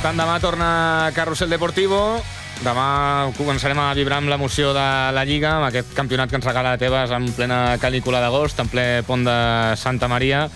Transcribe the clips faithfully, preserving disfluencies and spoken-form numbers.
tant, demà torna Carrusel Deportivo. Demà començarem a vibrar amb l'emoció de la Lliga, amb aquest campionat que ens regala Tebas en plena canícula d'agost, en ple pont de Santa Maria.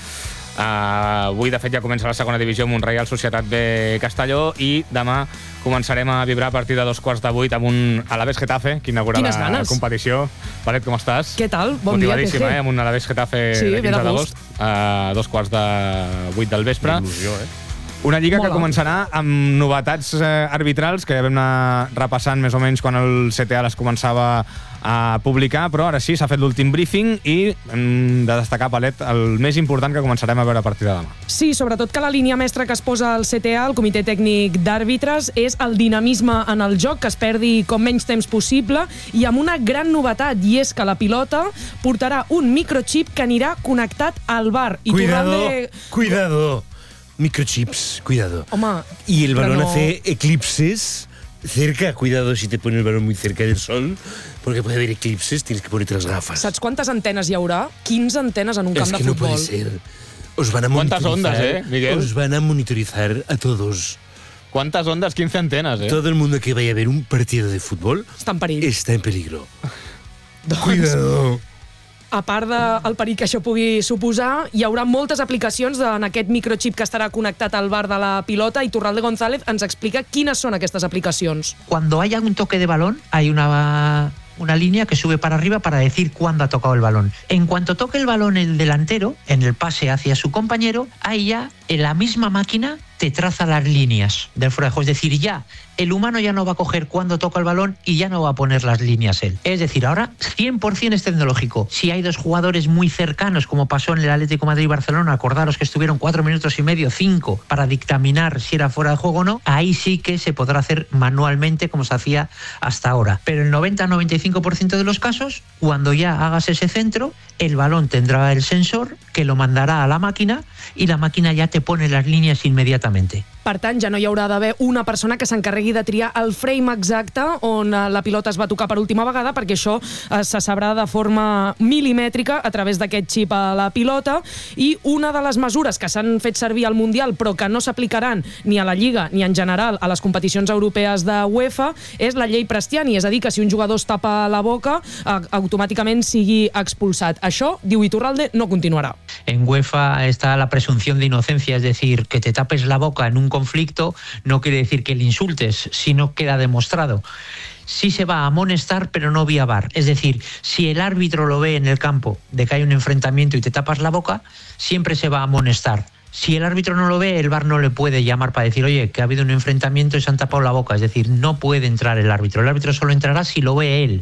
Uh, avui, de fet, ja comença la segona divisió amb un Reial Societat B Castelló i demà començarem a vibrar a partir de dos quarts de vuit amb un Alavés Getafe, que inaugura Quines la ganes. competició. Palet, com estàs? Què tal? Bon dia, T G. Motivadíssima, eh? Amb un Alavés Getafe sí, de quinze d'agost a dos quarts de vuit del vespre. Il·lusió, eh? Una lliga Molt que començarà amb novetats eh, arbitrals, que ja vam anar repassant més o menys quan el C T A les començava a publicar, però ara sí, s'ha fet l'últim briefing i hem de destacar, Palet, el més important que començarem a veure a partir de demà. Sí, sobretot que la línia mestra que es posa al C T A, el Comitè Tècnic d'Àrbitres, és el dinamisme en el joc, que es perdi com menys temps possible, i amb una gran novetat, i és que la pilota portarà un microchip que anirà connectat al V A R. I Cuidado, Turralde... cuidado. Microchips, cuidado. Home, Y el balón no... hace eclipses cerca. Cuidado si te pone el balón muy cerca del sol, porque puede haber eclipses, tienes que ponerte las gafas. Saps quantes antenes hi haurà? quinze antenes en un camp es que de no futbol. puede ser. Os van a ¿Cuántas monitorizar, ondas, eh, Miguel? Os van a monitorizar a todos. Quantes ondes? quinze antenes, eh? Todo el mundo que vaya a ver un partido de fútbol Està en perill. está en peligro. Doncs, Cuidado. a part del perill que això pugui suposar, hi haurà moltes aplicacions en aquest microchip que estarà connectat al V A R de la pilota, i Turralde González ens explica quines són aquestes aplicacions. Cuando haya un toque de balón, hay una, una línea que sube para arriba para decir cuándo ha tocado el balón. En cuanto toque el balón el delantero, en el pase hacia su compañero, ahí ya en la misma máquina te traza las líneas del fuera de juego. Es decir, ya el humano ya no va a coger cuando toca el balón y ya no va a poner las líneas él. Es decir, ahora cien por ciento es tecnológico. Si hay dos jugadores muy cercanos, como pasó en el Atlético de Madrid y Barcelona, acordaros que estuvieron cuatro minutos y medio, cinco, para dictaminar si era fuera de juego o no, ahí sí que se podrá hacer manualmente como se hacía hasta ahora. Pero el noventa a noventa y cinco por ciento de los casos, cuando ya hagas ese centro, el balón tendrá el sensor que lo mandará a la máquina y la máquina ya te pone las líneas inmediatamente. Per tant, ja no hi haurà d'haver una persona que s'encarregui de triar el frame exacte on la pilota es va tocar per última vegada, perquè això eh, se sabrà de forma milimètrica a través d'aquest xip a la pilota. I una de les mesures que s'han fet servir al Mundial però que no s'aplicaran ni a la Lliga ni en general a les competicions europees de UEFA és la llei Prestiani, és a dir, que si un jugador es tapa la boca eh, automàticament sigui expulsat. Això, diu Iturralde, no continuarà. En UEFA está la presunción de inocencia, es decir, que te tapes la boca en un conflicto no quiere decir que le insultes, sino queda demostrado. Sí se va a amonestar, pero no vía V A R. Es decir, si el árbitro lo ve en el campo de que hay un enfrentamiento y te tapas la boca, siempre se va a amonestar. Si el árbitro no lo ve, el V A R no le puede llamar para decir, oye, que ha habido un enfrentamiento y se han tapado la boca. Es decir, no puede entrar el árbitro. El árbitro solo entrará si lo ve él.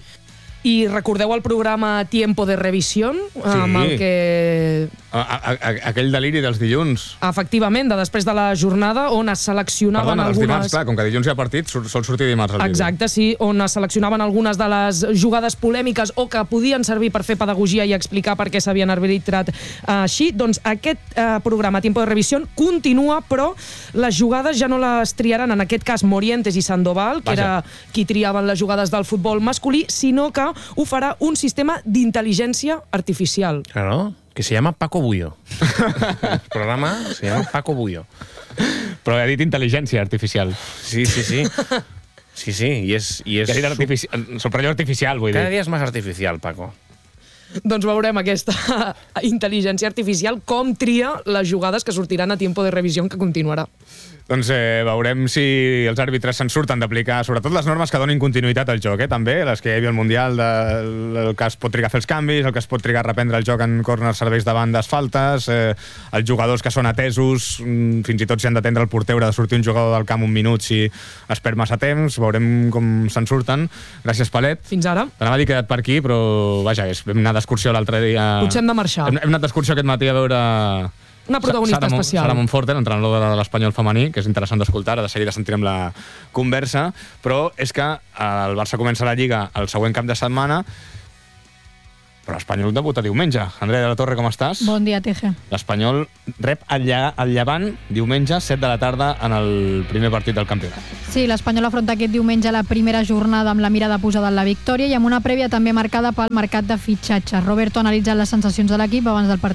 I recordeu el programa Tiempo de Revisión? Sí. Amb el que... A, a, a, aquell deliri dels dilluns. Efectivament, de després de la jornada, on es seleccionaven Perdona, algunes... els dimarts, clar, com que dilluns hi ha partit, sol sortir dimarts el vídeo. Exacte, sí, on es seleccionaven algunes de les jugades polèmiques o que podien servir per fer pedagogia i explicar per què s'havien arbitrat així. Doncs aquest eh, programa Tiempo de Revisión continua, però les jugades ja no les triaran, en aquest cas, Morientes i Sandoval, que Vaja. era qui triaven les jugades del futbol masculí, sinó que ho farà un sistema d'intel·ligència artificial. Claro, que se llama Paco Bullo. El programa se llama Paco Bullo. Però he dit intel·ligència artificial. Sí, sí, sí. Sí, sí, y es... Y es He dit artifici... Subratllo artificial, vull cada dir. día es más artificial, Paco. Doncs veurem aquesta intel·ligència artificial com tria les jugades que sortiran a Tiempo de Revisión, que continuarà. Doncs eh, veurem si els àrbitres se'n surten d'aplicar sobretot les normes que donin continuïtat al joc, eh? També les que hi havia al Mundial, de, el que es pot trigar a fer els canvis, el que es pot trigar a reprendre el joc en corners, serveis de bandes, faltes, eh, els jugadors que són atesos, fins i tot si han d'atendre el porter, haurà de sortir un jugador del camp un minut si es perd massa temps, veurem com se'n surten. Gràcies, Palet. Fins ara. T'anava a dir que he quedat per aquí, però vaja, és, vam anar d'excursió l'altre dia... Potser hem de marxar. Hem, hem anat d'excursió aquest matí a veure... Una protagonista Sara, especial. Sara Monforte, l'entrenador de l'Espanyol femení, que és interessant d'escoltar, de seguida sentirem la conversa, però és que el Barça comença la Lliga el següent cap de setmana, però l'Espanyol debuta diumenge. Andrea de la Torre, com estàs? Bon dia, T G. L'Espanyol rep el, Lla el Llevant diumenge, set de la tarda, en el primer partit del campionat. Sí, l'Espanyol afronta aquest diumenge la primera jornada amb la mirada posada en la victòria i amb una prèvia també marcada pel mercat de fitxatges. Roberto ha analitzat les sensacions de l'equip abans del partit.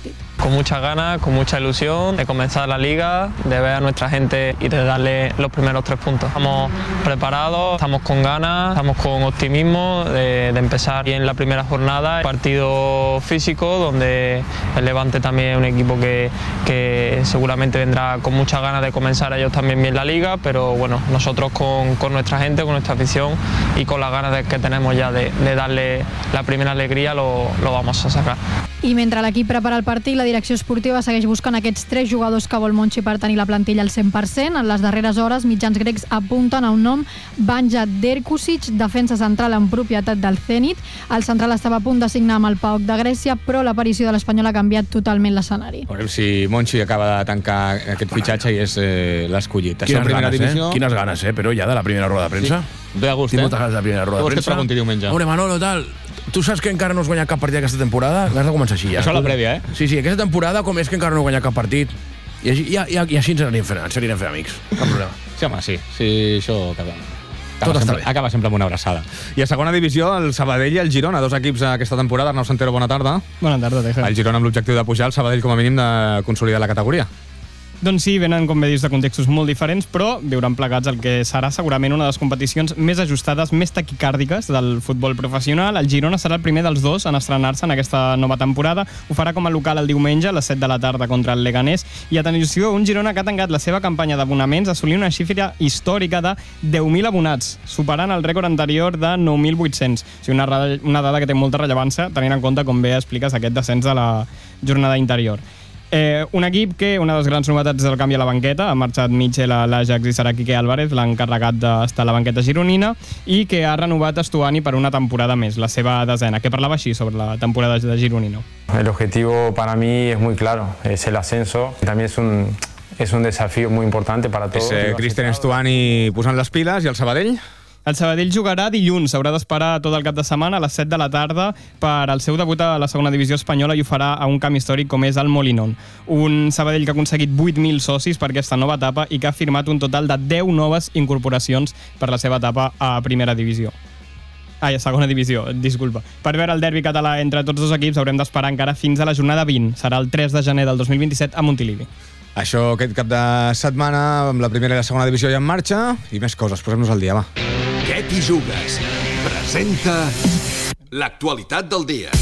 con muchas ganas, con mucha ilusión de comenzar la liga, de ver a nuestra gente y de darle los primeros tres puntos. Estamos preparados, estamos con ganas, estamos con optimismo de, de empezar bien la primera jornada. Partido físico donde el Levante también es un equipo que, que seguramente vendrá con muchas ganas de comenzar ellos también bien la liga, pero bueno, nosotros con, con nuestra gente, con nuestra afición y con las ganas de, que tenemos ya de, de darle la primera alegría lo, lo vamos a sacar. I mentre l'equip prepara el partit, la direcció esportiva segueix buscant aquests tres jugadors que vol Monchi per tenir la plantilla al cent per cent. En les darreres hores, mitjans grecs apunten a un nom, Banja Derkusic, defensa central en propietat del Zenit. El central estava a punt de signar amb el P A O K de Grècia, però l'aparició de l'Espanyol ha canviat totalment l'escenari. Veurem si Monchi acaba de tancar aquest fitxatge i és eh, l'escollit. Quines ganes, divisió... eh? Quines ganes, eh? Però ja de la primera roda de premsa. Sí. Ve a gust, Tinc eh? moltes ganes de la primera roda tu de premsa. Què pregunti diumenge? Hombre, Manolo, tal... Tu saps que encara no has guanyat cap partit aquesta temporada? Has de començar així, ja. Això a la prèvia, eh? Sí, sí, aquesta temporada com és que encara no he guanyat cap partit. I, i, i, i així ens anirem fent, ens anirem fent amics. Cap problema. Sí, home, sí. Sí, això acaba, acaba, Tot està sempre, bé. acaba sempre amb una abraçada. I a segona divisió, el Sabadell i el Girona, dos equips aquesta temporada. Arnau Santero, bona tarda. Bona tarda, Teja. El Girona amb l'objectiu de pujar, el Sabadell com a mínim de consolidar la categoria. Doncs sí, venen, com bé dius, de contextos molt diferents, però viuran plegats el que serà segurament una de les competicions més ajustades, més taquicàrdiques del futbol professional. El Girona serà el primer dels dos en estrenar-se en aquesta nova temporada. Ho farà com a local el diumenge a les set de la tarda contra el Leganés. I atenció, un Girona que ha tancat la seva campanya d'abonaments assolint una xifra històrica de deu mil abonats, superant el rècord anterior de nou mil vuit-cents. O sigui, una, una dada que té molta rellevància, tenint en compte, com bé expliques, aquest descens de la jornada interior. Eh, un equip que, una de les grans novetats del canvi a la banqueta, ha marxat Mitchell a l'Ajax i serà Quique Álvarez, l'encarregat d'estar a la banqueta gironina, i que ha renovat Estuani per una temporada més, la seva desena, que parlava així sobre la temporada de Gironino. El objetivo para mí es muy claro, es el ascenso, también es un, es un desafío muy importante para todos. És eh, Cristian Estuani posant les piles i el Sabadell? El Sabadell jugarà dilluns, haurà d'esperar tot el cap de setmana a les set de la tarda per al seu debut a la segona divisió espanyola i ho farà a un camp històric com és el Molinón. Un Sabadell que ha aconseguit vuit mil socis per aquesta nova etapa i que ha firmat un total de deu noves incorporacions per la seva etapa a primera divisió. Ai, a segona divisió, disculpa. Per veure el derbi català entre tots dos equips haurem d'esperar encara fins a la jornada vint. Serà el tres de gener del dos mil vint-i-set a Montilivi. Això aquest cap de setmana amb la primera i la segona divisió ja en marxa i més coses, posem-nos al dia, va. Què t'hi jugues? Presenta l'actualitat del dia.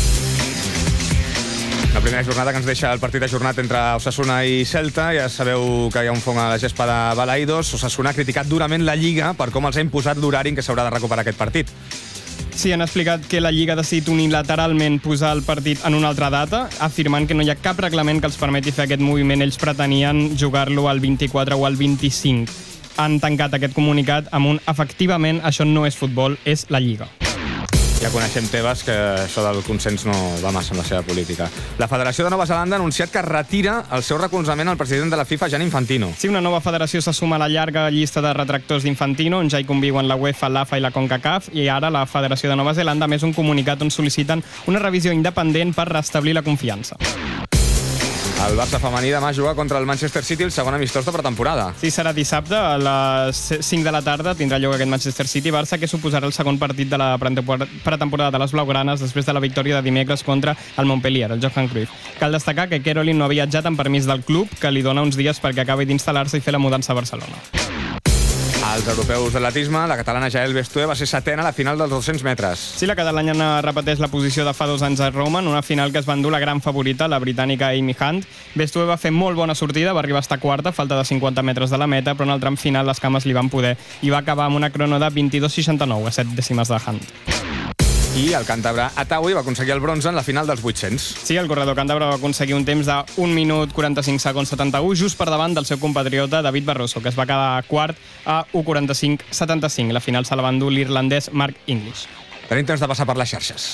La primera jornada que ens deixa el partit ajornat entre Osasuna i Celta. Ja sabeu que hi ha un fong a la gespa de Balaidos. Osasuna ha criticat durament la Lliga per com els ha imposat l'horari en què s'haurà de recuperar aquest partit. Sí, han explicat que la Lliga ha decidit unilateralment posar el partit en una altra data, afirmant que no hi ha cap reglament que els permeti fer aquest moviment. Ells pretenien jugar-lo al vint-i-quatre o al vint-i-cinc. Han tancat aquest comunicat amb un efectivament això no és futbol, és la Lliga. Ja coneixem Tebas que això del consens no va massa amb la seva política. La Federació de Nova Zelanda ha anunciat que retira el seu recolzament al president de la FIFA, Gianni Infantino. Sí, una nova federació se suma a la llarga llista de retractors d'Infantino, on ja hi conviuen la UEFA, l'AFA i la CONCACAF, i ara la Federació de Nova Zelanda ha més un comunicat on sol·liciten una revisió independent per restablir la confiança. El Barça femení demà juga contra el Manchester City el segon amistós de pretemporada. Sí, serà dissabte a les cinc de la tarda tindrà lloc aquest Manchester City-Barça que suposarà el segon partit de la pretemporada de les blaugranes després de la victòria de dimecres contra el Montpellier, el Johan Cruyff. Cal destacar que Caroline no ha viatjat amb permís del club, que li dona uns dies perquè acabi d'instal·lar-se i fer la mudança a Barcelona. Als europeus d'atletisme, la catalana Jael Bestué va ser setena a la final dels dos-cents metres. Sí, la catalana repeteix la posició de fa dos anys a Roma en una final que es va endur la gran favorita, la britànica Amy Hunt. Bestué va fer molt bona sortida, va arribar a estar quarta, falta de cinquanta metres de la meta, però en el tram final les cames li van poder i va acabar amb una crono de vint-i-dos seixanta-nou a set dècimes de Hunt. I el càntabre Atawi va aconseguir el bronze en la final dels vuit-cents. Sí, el corredor càntabre va aconseguir un temps de un minut quaranta-cinc segons setanta-u, just per davant del seu compatriota David Barroso, que es va quedar quart a un quaranta-cinc setanta-cinc. La final se la va endur l'irlandès Mark English. Tenim temps de passar per les xarxes.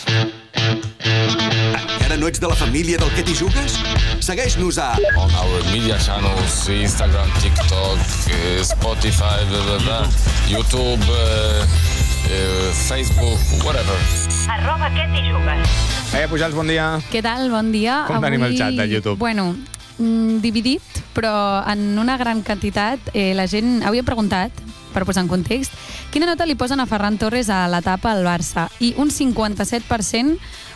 Encara no ets de la família del Que t'hi jugues? Segueix-nos a... On our media channels, Instagram, TikTok, Spotify, blah, blah, blah, YouTube... Uh... Uh, Facebook, whatever. Arroba què t'hi jugues. Eia Pujals, bon dia. Què tal? Bon dia. Com Avui... tenim el xat de YouTube? Bueno, mm, dividit, però en una gran quantitat. Eh, la gent... Avui hem preguntat, per posar en context, quina nota li posen a Ferran Torres a l'etapa al Barça. I un cinquanta-set per cent